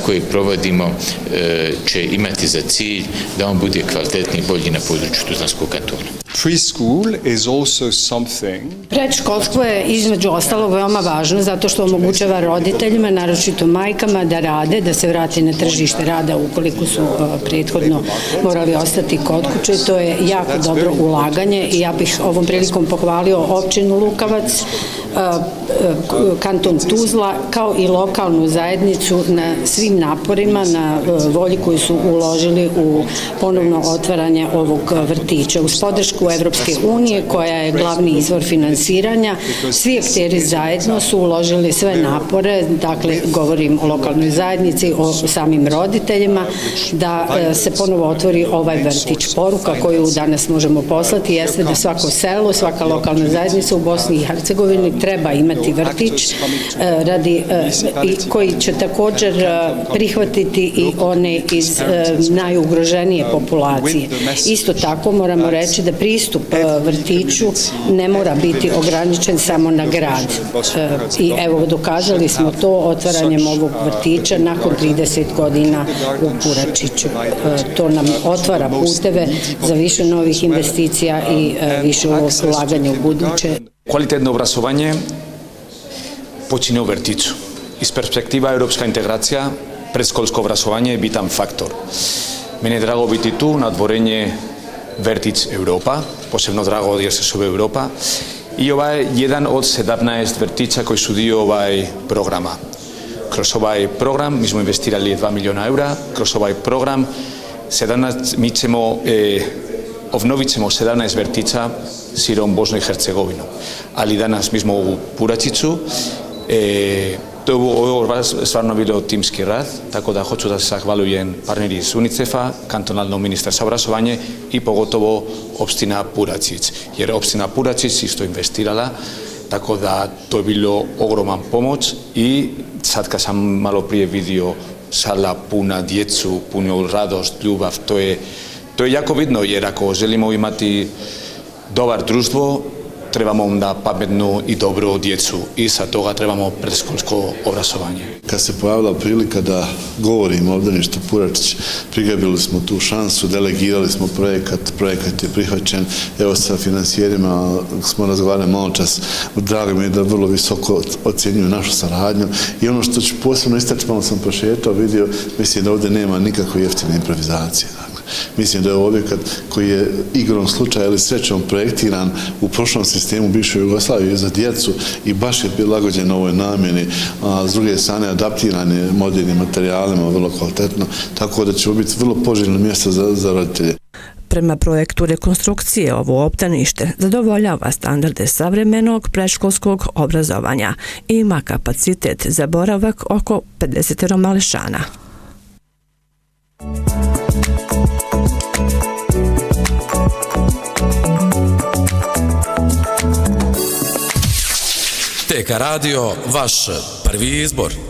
koji provodimo će imati za cilj da on bude kvalitetni i bolji na području Tuzlanskog kantona. Preschool is also something. Predškolstvo je između ostalog veoma važno zato što omogućava roditeljima, naročito majkama, da rade, da se vrati na tržište rada ukoliko su prethodno morali ostati kod kuće. To je jako dobro ulaganje i ja bih ovom prilikom pohvalio općinu Lukavac, kanton Tuzla, kao i lokalnu zajednicu na svim naporima, na volji koju su uložili u ponovno otvaranje ovog vrtića. Uz podršku Evropske unije, koja je glavni izvor finansiranja, svi akteri zajedno su uložili sve napore, dakle govorim o lokalnoj zajednici, o samim roditeljima, da se ponovo otvori ovaj vrtić. Poruka koju danas možemo poslati jeste da svako selo, svaka lokalna zajednica u Bosni i Hercegovini treba imati vrtić koji će također prihvatiti i one iz najugroženije populacije. Isto tako moramo reći da pristup vrtiću ne mora biti ograničen samo na grad. I evo, dokazali smo to otvaranjem ovog vrtića nakon 30 godina u Puračiću. To nam otvara puteve za više novih investicija i više ulaganja u buduće. Kvalitetno obrazovanje počinje u vrtiću. Iz perspektiva europska integracija, predškolsko obrazovanje je bitan faktor. Meni je drago biti tu na otvorenje Vrtić Europa, posebno drago jer se zove Europa, i ovaj je jedan od 17 vrtića koji su dio ovaj programa. Kroz ovaj program mi smo investirali 2 milijuna eura, kroz ovaj program mi ćemo obnovit ćemo 17 vrtića širom Bosnu i Hercegovinu. Ali danas mi smo u Puračiću. To je stvarno bilo timski rad, tako da hoću da se zahvalujem partneri iz UNICEF-a, kantonalno ministarstvo obrazovanje i pogotovo opština Puračić. Jer opština Puračić isto investirala, tako da to je bilo ogroman pomoć i sad kad sam malo prije vidio sala puna djecu, puno radost, ljubav, to je jako vidno, jer ako želimo imati dobar društvo, trebamo onda pametnu i dobru djecu i sa toga trebamo predškolsko obrazovanje. Kad se pojavila prilika da govorimo o obdaništu Puračić, prigabili smo tu šansu, delegirali smo projekat je prihvaćen, evo sa financijerima smo razgovarali malo čas, drago mi je da vrlo visoko ocjenjuju našu saradnju i ono što ću posebno istaći, malo sam prošetao, vidio, mislim da ovdje nema nikakve jeftine improvizacije. Mislim da je objekat koji je igrom slučaja ili srećom projektiran u prošlom sistemu bivšoj Jugoslaviji za djecu i baš je prilagođen ovoj namjeni, a s druge strane adaptiran je modernim materijalima vrlo kvalitetno, tako da će biti vrlo poželjno mjesto za roditelje. Prema projektu rekonstrukcije ovo obdanište zadovoljava standarde savremenog predškolskog obrazovanja i ima kapacitet za boravak oko 50 mališana. TK Radio, vaš prvi izbor.